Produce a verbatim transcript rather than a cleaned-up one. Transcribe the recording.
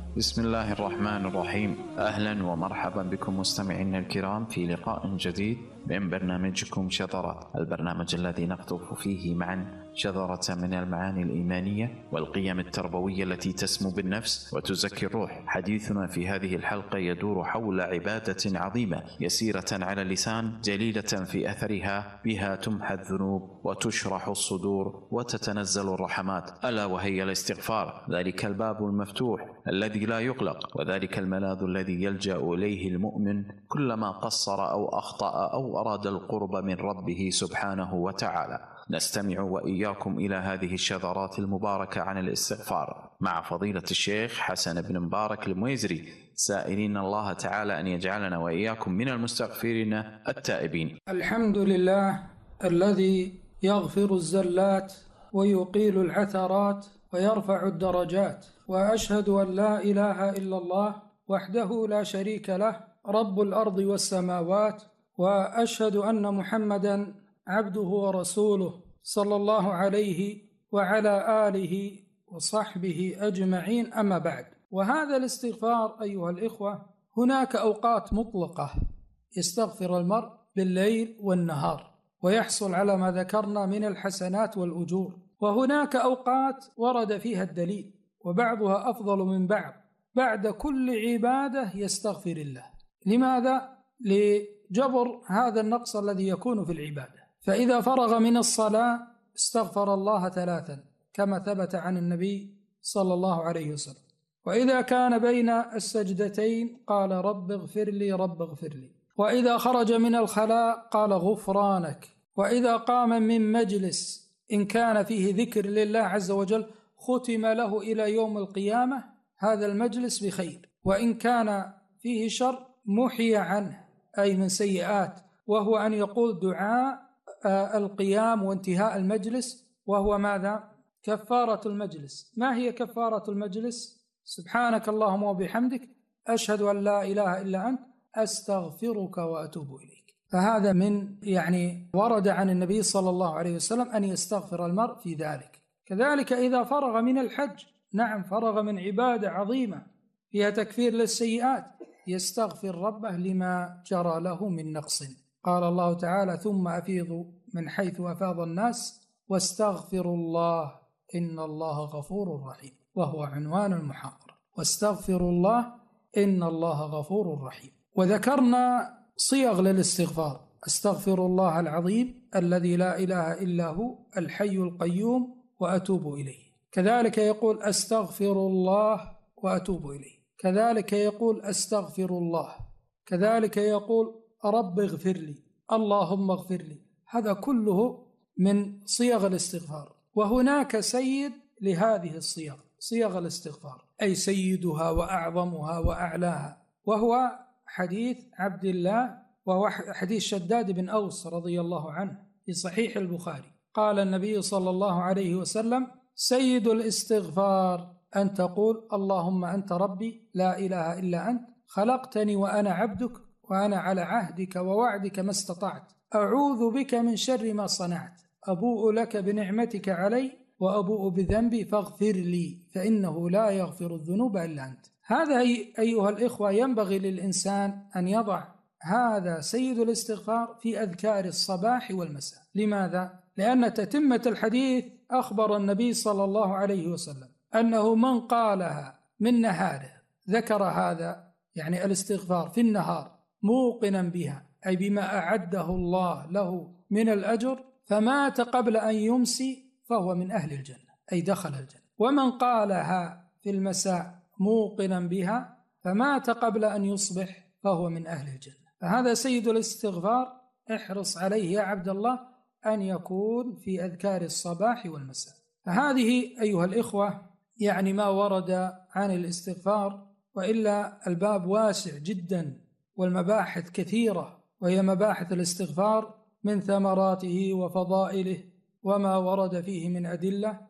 بسم الله الرحمن الرحيم. أهلا ومرحبا بكم مستمعينا الكرام في لقاء جديد من برنامجكم شذرات، البرنامج الذي نقطف فيه معا شذرة من المعاني الإيمانية والقيم التربوية التي تسمو بالنفس وتزكي الروح. حديثنا في هذه الحلقة يدور حول عبادة عظيمة يسيرة على اللسان، جليلة في أثرها، بها تمحى الذنوب وتشرح الصدور وتتنزل الرحمات، ألا وهي الاستغفار، ذلك الباب المفتوح الذي لا يغلق، وذلك الملاذ الذي يلجأ إليه المؤمن كلما قصر أو أخطأ أو أراد القرب من ربه سبحانه وتعالى. نستمع وإياكم إلى هذه الشذرات المباركة عن الاستغفار مع فضيلة الشيخ حسن بن مبارك المويزري، سائلين الله تعالى أن يجعلنا وإياكم من المستغفرين التائبين. الحمد لله الذي يغفر الزلات ويقيل العثرات ويرفع الدرجات، وأشهد أن لا إله إلا الله وحده لا شريك له رب الأرض والسماوات، وأشهد أن محمدًا عبده ورسوله صلى الله عليه وعلى آله وصحبه أجمعين، أما بعد. وهذا الاستغفار أيها الإخوة، هناك أوقات مطلقة يستغفر المرء بالليل والنهار ويحصل على ما ذكرنا من الحسنات والأجور، وهناك أوقات ورد فيها الدليل وبعضها أفضل من بعض. بعد كل عبادة يستغفر الله. لماذا؟ لجبر هذا النقص الذي يكون في العبادة. فإذا فرغ من الصلاة استغفر الله ثلاثا كما ثبت عن النبي صلى الله عليه وسلم. وإذا كان بين السجدتين قال رب اغفر لي رب اغفر لي. وإذا خرج من الخلاء قال غفرانك. وإذا قام من مجلس إن كان فيه ذكر لله عز وجل ختم له إلى يوم القيامة هذا المجلس بخير، وإن كان فيه شر محي عنه، أي من سيئات، وهو أن يقول دعاء القيام وانتهاء المجلس، وهو ماذا؟ كفارة المجلس. ما هي كفارة المجلس؟ سبحانك اللهم وبحمدك أشهد أن لا إله إلا أنت أستغفرك وأتوب إليك. فهذا من يعني ورد عن النبي صلى الله عليه وسلم أن يستغفر المرء في ذلك. كذلك إذا فرغ من الحج، نعم فرغ من عبادة عظيمة فيها تكفير للسيئات، يستغفر ربه لما جرى له من نقص. قال الله تعالى ثم أفيضوا من حيث أفاض الناس واستغفروا الله إن الله غفور رحيم، وهو عنوان المحاضرة، واستغفروا الله إن الله غفور رحيم. وذكرنا صيغ للاستغفار: استغفر الله العظيم الذي لا إله إلا هو الحي القيوم وأتوب إليه. كذلك يقول أستغفر الله وأتوب إليه. كذلك يقول أستغفر الله. كذلك يقول رب اغفر لي، اللهم اغفر لي. هذا كله من صيغ الاستغفار. وهناك سيد لهذه الصيغ، صيغ الاستغفار، أي سيدها وأعظمها وأعلاها، وهو حديث عبد الله، وهو حديث شداد بن أوس رضي الله عنه في صحيح البخاري. قال النبي صلى الله عليه وسلم: سيد الاستغفار أن تقول اللهم أنت ربي لا إله إلا أنت خلقتني وأنا عبدك وأنا على عهدك ووعدك ما استطعت، أعوذ بك من شر ما صنعت، أبوء لك بنعمتك علي وأبوء بذنبي فاغفر لي فإنه لا يغفر الذنوب إلا أنت. هذا أيها الإخوة ينبغي للإنسان أن يضع هذا سيد الاستغفار في أذكار الصباح والمساء. لماذا؟ لأن تتمة الحديث أخبر النبي صلى الله عليه وسلم أنه من قالها من نهاره، ذكر هذا يعني الاستغفار في النهار موقنا بها، أي بما أعده الله له من الأجر، فمات قبل أن يمسي فهو من أهل الجنة، أي دخل الجنة. ومن قالها في المساء موقنا بها فمات قبل أن يصبح فهو من أهل الجنة. فهذا سيد الاستغفار، احرص عليه يا عبد الله أن يكون في أذكار الصباح والمساء. فهذه أيها الإخوة يعني ما ورد عن الاستغفار، وإلا الباب واسع جدا والمباحث كثيرة، وهي مباحث الاستغفار من ثمراته وفضائله وما ورد فيه من أدلة